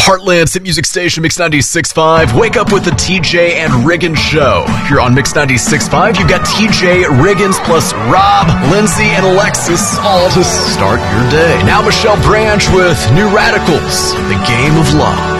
Heartland's hit music station, Mix 96.5. Wake up with the TJ and Riggins show. Here on Mix 96.5, you've got TJ, Riggins, plus Rob, Lindsay, and Alexis, all to start your day. Now Michelle Branch with New Radicals, The Game of Love.